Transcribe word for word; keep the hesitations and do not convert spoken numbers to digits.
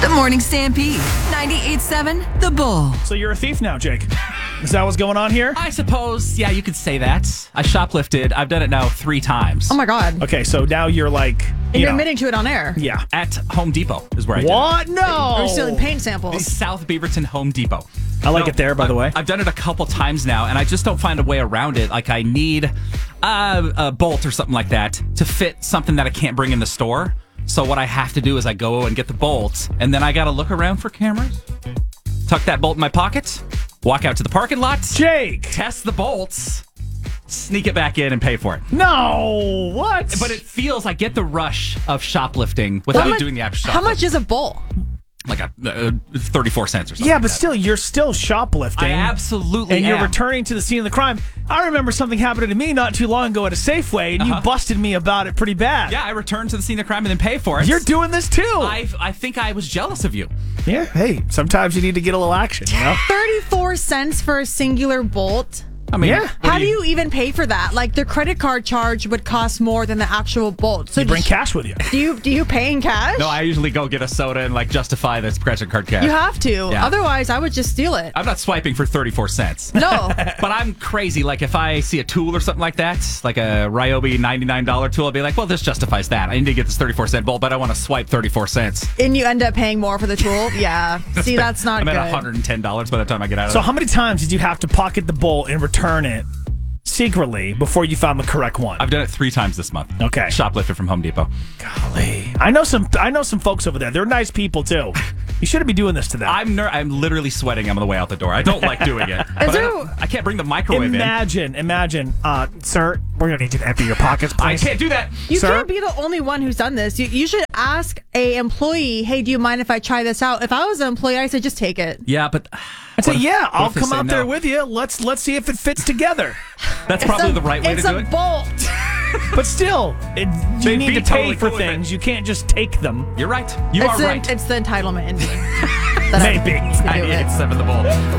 The Morning Stampede. ninety-eight point seven The Bull. So you're a thief now, Jake. Is that what's going on here? I suppose, yeah, you could say that. I shoplifted. I've done it now three times. Oh my God. Okay, so now you're like, you And you're know, admitting to it on air. yeah. At Home Depot is where I What? did No. Are you stealing paint it. samples? South Beaverton Home Depot. I like it there, by the I've- way. I've done it a couple times now, and I just don't find a way around it. Like, I need uh, a bolt or something like that to fit something that I can't bring in the store. So what I have to do is I go and get the bolt, and then I got to look around for cameras, tuck that bolt in my pocket, walk out to the parking lot, Jake. test the bolts, sneak it back in, and pay for it. No. What? But it feels I get the rush of shoplifting without much- doing the actual shoplifting. How much is a bowl? Like a uh, thirty-four cents or something. yeah, like but that. still, you're still shoplifting. I absolutely And you're am. returning to the scene of the crime. I remember something happened to me not too long ago at a Safeway, and Uh-huh. you busted me about it pretty bad. Yeah, I returned to the scene of crime and then pay for it. You're doing this too. I I think I was jealous of you. yeah. Hey, sometimes you need to get a little action, you know? thirty-four cents for a singular bolt? I mean, Yeah. what How do you even pay for that? Like, the credit card charge would cost more than the actual bolt. So You bring just- cash with you. Do you do you pay in cash? No, I usually go get a soda and like justify this credit card cash. You have to. Yeah. Otherwise, I would just steal it. I'm not swiping for thirty-four cents. No. But I'm crazy. Like, if I see a tool or something like that, like a Ryobi ninety-nine dollars tool, I'll be like, well, this justifies that. I need to get this thirty-four cent bolt, but I want to swipe thirty-four cents. And you end up paying more for the tool? Yeah. See, that's not I'm good. at one hundred ten dollars by the time I get out of So it. how many times did you have to pocket the bolt and return it secretly before you found the correct one? I've done it three times this month. Okay. Shoplifted from Home Depot. Golly. I know some I know some folks over there. They're nice people too. You shouldn't be doing this to them. I'm ner- I'm literally sweating on the way out the door. I don't like doing it. But I, there- don't- I can't bring the microwave in. Imagine, imagine, uh, sir, we're gonna need you to empty your pockets, I please. can't do that. You Sir? can't be the only one who's done this. You, you should ask a employee, hey, do you mind if I try this out? If I was an employee, I said, just take it. Yeah, but I'd say, What if- yeah, what I'll if they come say out there no? with you. Let's let's see if it fits together. that's probably It's a- the right way to it's do a it. bolt. But still, it, you They'd need be to pay totally for cool with it. things. You can't just take them. You're right. You it's are the, right. It's the entitlement in me. That I Maybe. need to do it. ninety-eight point seven The Bull.